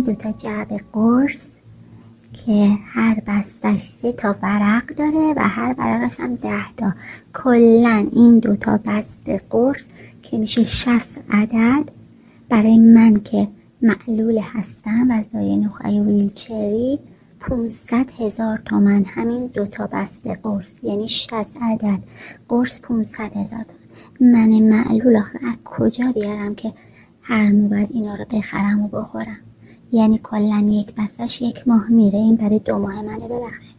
2 جعبه قرص که هر بستش 3 ورق داره و هر ورقش هم 10 کلن این 2 بسته قرص که میشه 60 عدد برای من که معلول هستم و دارای نخاعی ویلچری 500,000 تومان. همین 2 بسته قرص یعنی 60 عدد قرص 500,000 تومان. من معلول آخه از کجا بیارم که هر ماه باید اینا رو بخرم و بخورم؟ یعنی کلن یک بستش 1 ماه میره. این برای 2 ماه منه. ببخشید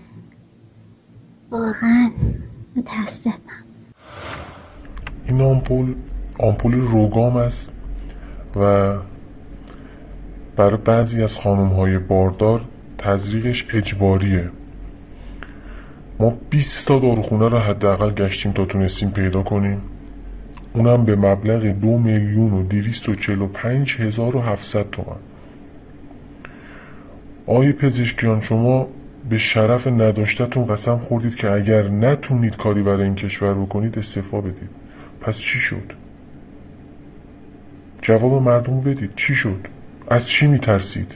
واقعا متاسفم. این آمپول روگام است و برای بعضی از خانم‌های باردار تزریقش اجباریه. ما 20 تا داروخونه رو حداقل گشتیم تا تونستیم پیدا کنیم، اونم به مبلغ 2,245,700 تومان. آقای پزشکیان، شما به شرف نداشتتون قسم خوردید که اگر نتونید کاری برای این کشور بکنید استعفا بدید. پس چی شد؟ جواب مردم بدید. چی شد؟ از چی میترسید؟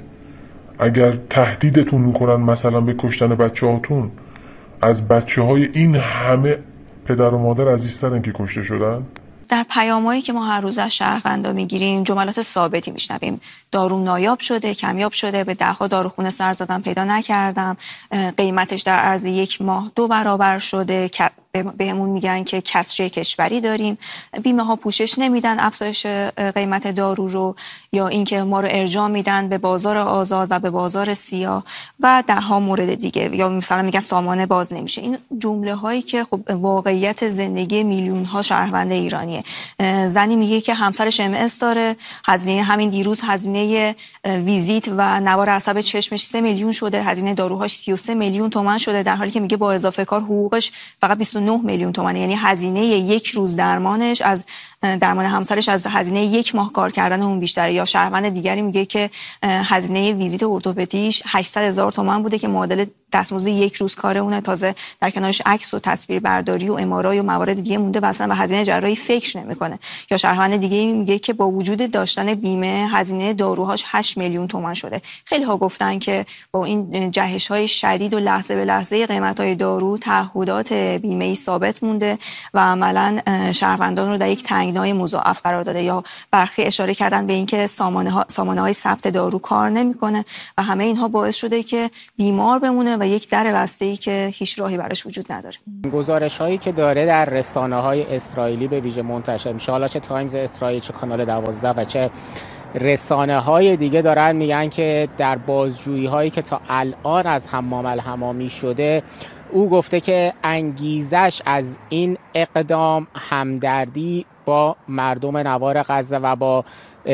اگر تهدیدتون میکنن مثلا به کشتن بچه هاتون، از بچه های این همه پدر و مادر عزیزترن که کشته شدن؟ در پیامایی که ما هر روز از شهروندا میگیریم جملات ثابتی میشنویم. داروم نایاب شده، کمیاب شده، به 10 داروخونه سر زدم پیدا نکردم، قیمتش در عرض 1 ماه 2 برابر شده، بهمون میگن که کسری کشوری داریم، بیمه ها پوشش نمیدن افزایش قیمت دارو رو، یا اینکه ما رو ارجاع میدن به بازار آزاد و به بازار سیاه و 10 مورد دیگه، یا مثلا میگن سامانه باز نمیشه. این جمله هایی که خب واقعیت زندگی میلیون ها شهروند ایرانیه. زنی میگه که همسرش MS داره، هزینه همین دیروز هزینه ویزیت و نوار عصب چشمش 3 میلیون شده، هزینه داروهاش 33 میلیون تومان شده، در حالی که میگه با اضافه کار حقوقش فقط 29 میلیون تومانه. یعنی هزینه 1 روز درمانش از درمان همسرش از هزینه 1 ماه کار کردن اون بیشتره. یا شهروند دیگری میگه که هزینه ویزیت ارتوپدیش 800,000 تومان بوده که معادل دستمزد 1 روز کار اونه، تازه در کنارش عکس و تصویر برداری و MRI و موارد دیگه مونده و اصلا به هزینه جراحی فکر نمیکنه. یا شهروند دیگه میگه که با وجود داشتن بیمه هزینه داروهاش 8 میلیون تومان شده. خیلی ها گفتن که با این جهش های شدید و لحظه به لحظه قیمت های دارو تعهدات بیمه‌ای ثابت مونده و عملاً شهروندان رو در یک تنگنای مضاعف قرار داده. یا برخی اشاره کردن به اینکه سامانه های ثبت دارو کار نمیکنه و همه اینها باعث شده که بیمار بمونه و یک در بسته‌ای که هیچ راهی براش وجود نداره. گزارش هایی که داره در رسانه‌های اسرائیلی به ویژه منتشر میشه، حالا چه تایمز اسرائیل، چه کانال 12 و چه رسانه‌های دیگه، دارن میگن که در بازجویی هایی که تا الان از حمام الحمامی شده، او گفته که انگیزش از این اقدام همدردی با مردم نوار غزه و با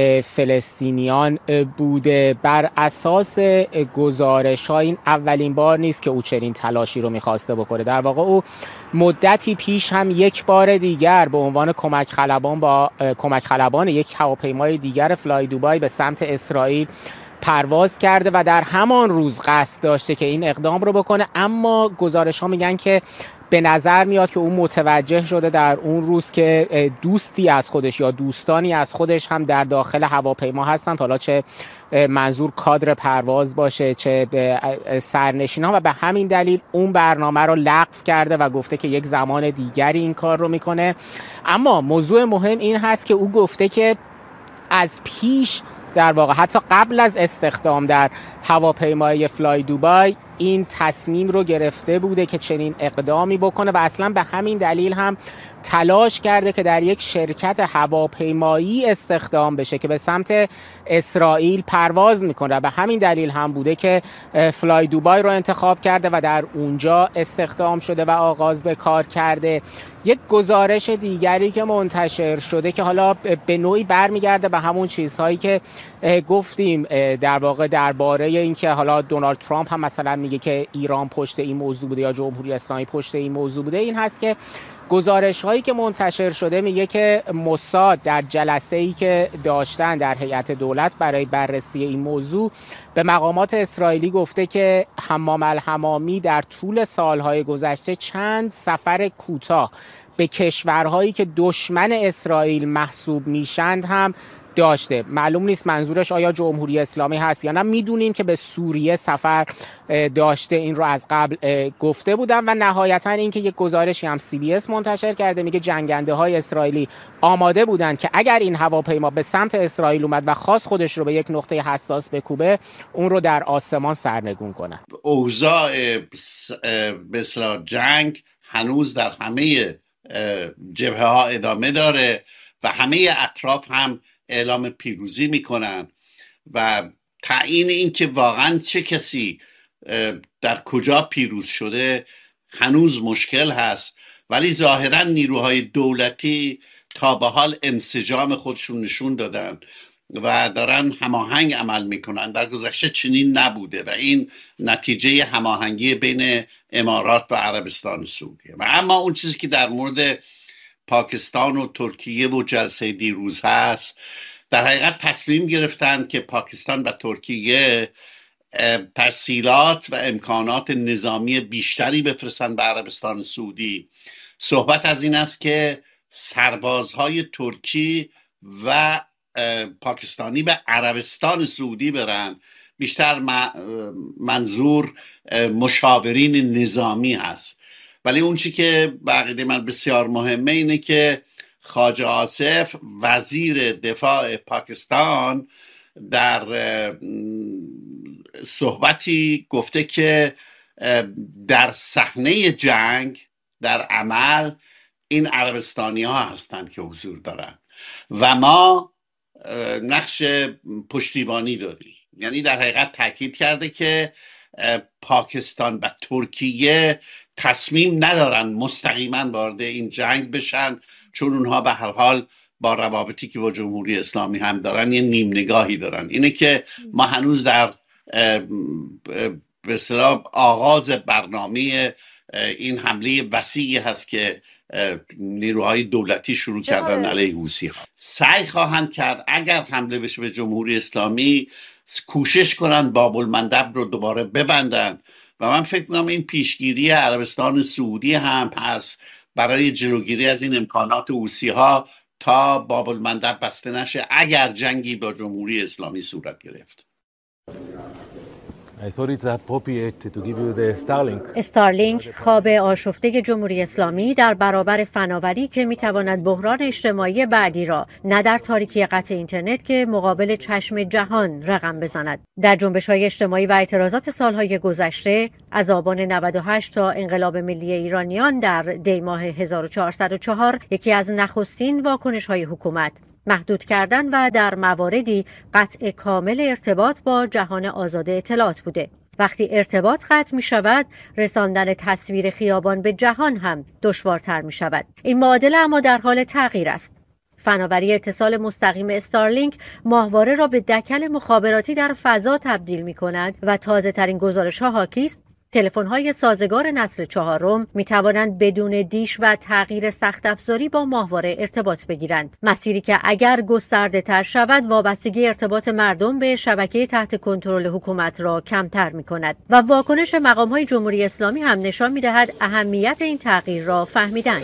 فلسطینیان بوده. بر اساس گزارش ها این اولین بار نیست که او چنین تلاشی رو میخواسته بکنه. در واقع او مدتی پیش هم 1 بار دیگر به عنوان کمک خلبان یک هواپیمای دیگر فلای دوبای به سمت اسرائیل پرواز کرده و در همان روز قصد داشته که این اقدام رو بکنه، اما گزارش ها میگن که به نظر میاد که اون متوجه شده در اون روز که دوستی از خودش یا دوستانی از خودش هم در داخل هواپیما هستند، حالا چه منظور کادر پرواز باشه چه سرنشینان، و به همین دلیل اون برنامه رو لغو کرده و گفته که یک زمان دیگری این کار رو میکنه. اما موضوع مهم این هست که او گفته که از پیش، در واقع حتی قبل از استخدام در هواپیمای فلای دوبای، این تصمیم رو گرفته بوده که چنین اقدامی بکنه و اصلا به همین دلیل هم تلاش کرده که در یک شرکت هواپیمایی استخدام بشه که به سمت اسرائیل پرواز میکنه. به همین دلیل هم بوده که فلای دوبای رو انتخاب کرده و در اونجا استخدام شده و آغاز به کار کرده. یک گزارش دیگری که منتشر شده که حالا به نوعی برمیگرده به همون چیزهایی که گفتیم، در واقع درباره اینکه حالا دونالد ترامپ هم مثلا میگه که ایران پشت این موضوع بوده یا جمهوری اسلامی پشت این موضوع بوده، این هست که گزارش هایی که منتشر شده میگه که موساد در جلسه‌ای که داشتن در هیئت دولت برای بررسی این موضوع به مقامات اسرائیلی گفته که حمام الحمامی در طول سالهای گذشته چند سفر کوتاه به کشورهایی که دشمن اسرائیل محسوب میشند هم داشته. معلوم نیست منظورش آیا جمهوری اسلامی هست یا نه. میدونیم که به سوریه سفر داشته، این رو از قبل گفته بودم. و نهایتا اینکه یک گزارشی هم CBS منتشر کرده میگه جنگنده های اسرائیلی آماده بودن که اگر این هواپیما به سمت اسرائیل اومد و خواست خودش رو به یک نقطه حساس بکوبه، اون رو در آسمان سرنگون کنه. اوضاع به اصطلاح جنگ هنوز در همه جبهه ها ادامه داره و همه اطراف هم اعلام پیروزی میکنن و تعیین این که واقعا چه کسی در کجا پیروز شده هنوز مشکل هست، ولی ظاهرا نیروهای دولتی تا به حال انسجام خودشون نشون دادن و دارن هماهنگ عمل میکنن. در گذشته چنین نبوده و این نتیجه هماهنگی بین امارات و عربستان سعودیه. و اما اون چیزی که در مورد پاکستان و ترکیه و جلسه دیروز هست، در حقیقت تصمیم گرفتن که پاکستان و ترکیه تسهیلات و امکانات نظامی بیشتری بفرستن به عربستان سعودی. صحبت از این است که سربازهای ترکی و پاکستانی به عربستان سعودی برن. بیشتر منظور مشاورین نظامی هست. ولی اون چی که بقیده من بسیار مهمه اینه که خواجه آصف وزیر دفاع پاکستان در صحبتی گفته که در صحنه جنگ در عمل این عربستانی ها هستند که حضور دارند و ما نقش پشتیبانی داریم. یعنی در حقیقت تاکید کرده که پاکستان و ترکیه تصمیم ندارن مستقیما وارد این جنگ بشن، چون اونها به هر حال با روابطی که با جمهوری اسلامی هم دارن یه نیم نگاهی دارن. اینه که ما هنوز در به اصطلاح آغاز برنامه این حمله وسیعی هست که نیروهای دولتی شروع کردن علیه حوثی‌ها. سعی خواهند کرد اگر حمله بشه به جمهوری اسلامی کوشش کنن باب المندب رو دوباره ببندن و من فکر می‌کنم این پیشگیری عربستان سعودی هم هست برای جلوگیری از این امکانات حوثی‌ها تا باب المندب بسته نشه اگر جنگی با جمهوری اسلامی صورت گرفت. استارلینک خواب آشفته جمهوری اسلامی در برابر فناوری که میتواند بحران اجتماعی بعدی را نه در تاریکی قطع اینترنت که مقابل چشم جهان رقم بزند. در جنبش‌های اجتماعی و اعتراضات سالهای گذشته از آبان 98 تا انقلاب ملی ایرانیان در دی ماه 1404 یکی از نخستین واکنش‌های حکومت محدود کردن و در مواردی قطع کامل ارتباط با جهان آزاد اطلاعات بوده. وقتی ارتباط قطع می شود، رساندن تصویر خیابان به جهان هم دشوارتر می شود. این معادله اما در حال تغییر است. فناوری اتصال مستقیم استارلینک ماهواره را به دکل مخابراتی در فضا تبدیل می کند و تازه ترین گزارش ها حاکی است تلفن‌های سازگار نسل 4 می توانند بدون دیش و تغییر سخت افزاری با ماهواره ارتباط بگیرند. مسیری که اگر گسترده تر شود وابستگی ارتباط مردم به شبکه تحت کنترل حکومت را کمتر می کند و واکنش مقام‌های جمهوری اسلامی هم نشان می دهد اهمیت این تغییر را فهمیدند.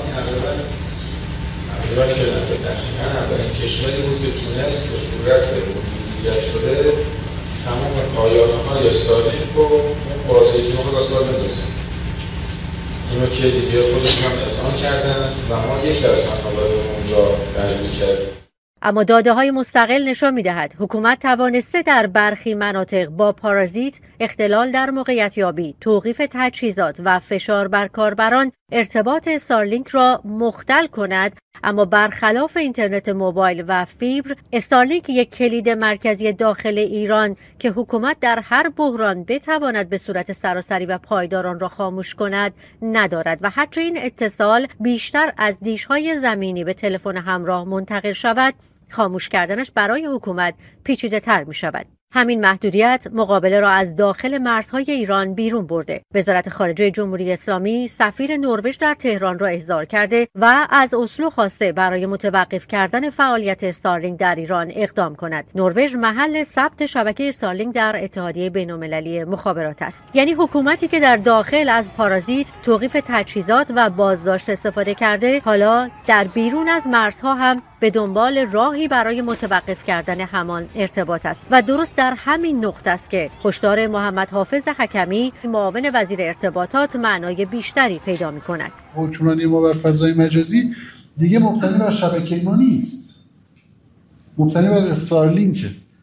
کشوری بود که تونست به صورت مدیریت شده تمام پایانه‌های استارلینک رو اون بازی که میخواد از کار بندازه. اینو که دیگه خودشون هم اذعان کردن و ما یکی از منابع اونجا درگیر کردیم. اما داده‌های مستقل نشان می‌دهد حکومت توانسته در برخی مناطق با پارازیت، اختلال در موقعیت یابی، توقیف تجهیزات و فشار بر کاربران ارتباط استارلینک را مختل کند، اما برخلاف اینترنت موبایل و فیبر، استارلینک یک کلید مرکزی داخل ایران که حکومت در هر بحران بتواند به صورت سراسری و پایدار آن را خاموش کند ندارد و هرچه این اتصال بیشتر از دیش‌های زمینی به تلفن همراه منتقل شود، خاموش کردنش برای حکومت پیچیده تر می شود. همین محدودیت مقابله را از داخل مرزهای ایران بیرون برده. وزارت خارجه جمهوری اسلامی سفیر نروژ در تهران را احضار کرده و از اسلو خواسته برای متوقف کردن فعالیت استارلینک در ایران اقدام کند. نروژ محل ثبت شبکه استارلینک در اتحادیه بین‌المللی مخابرات است. یعنی حکومتی که در داخل از پارازیت، توقیف تجهیزات و بازداشت استفاده کرده، حالا در بیرون از مرزها هم به دنبال راهی برای متوقف کردن همان ارتباط است و درست در همین نقطه است که هشدار محمد حافظ حکمی معاون وزیر ارتباطات معنای بیشتری پیدا می‌کند. حکمرانی ما بر فضای مجازی دیگه مبتنی بر شبکه ما نیست، مبتنی بر استارلینک.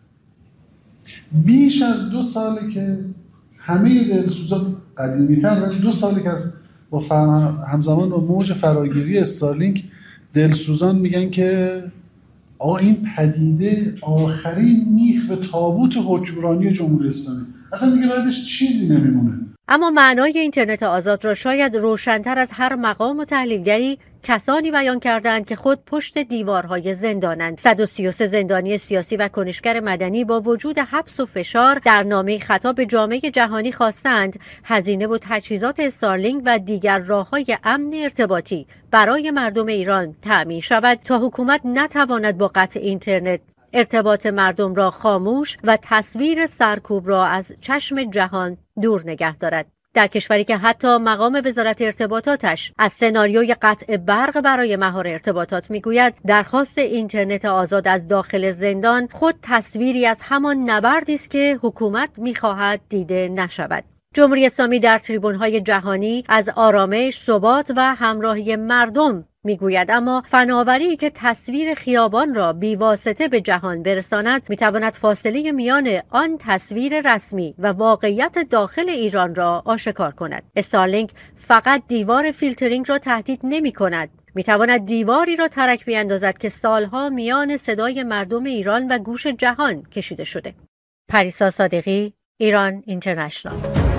بیش از 2 ساله که همه دلسوزان قدیمی‌تر، ولی 2 ساله که از با همزمان با موج فراگیری استارلینک دلسوزان میگن که آقا این پدیده آخرین میخ به تابوت حکمرانی جمهوری اسلامی، اصلا دیگه بعدش چیزی نمیمونه. اما معنای اینترنت آزاد را شاید روشن‌تر از هر مقام و تحلیلگری کسانی بیان کردند که خود پشت دیوارهای زندانند. 133 زندانی سیاسی و کنشگر مدنی با وجود حبس و فشار در نامه خطاب به جامعه جهانی خواستند هزینه و تجهیزات استارلینک و دیگر راه‌های امن ارتباطی برای مردم ایران تأمین شود تا حکومت نتواند با قطع اینترنت ارتباط مردم را خاموش و تصویر سرکوب را از چشم جهان دور نگه دارد. در کشوری که حتی مقام وزارت ارتباطاتش از سناریوی قطع برق برای مهار ارتباطات میگوید، درخواست اینترنت آزاد از داخل زندان خود تصویری از همان نبردی است که حکومت میخواهد دیده نشود. جمهوری اسلامی در تریبون‌های جهانی از آرامش، ثبات و همراهی مردم میگوید، اما فناوری که تصویر خیابان را بیواسطه به جهان برساند میتواند فاصله میان آن تصویر رسمی و واقعیت داخل ایران را آشکار کند. استارلینک فقط دیوار فیلترینگ را تهدید نمی کند، میتواند دیواری را ترک بیاندازد که سالها میان صدای مردم ایران و گوش جهان کشیده شده. پریسا صادقی، ایران اینترنشنال.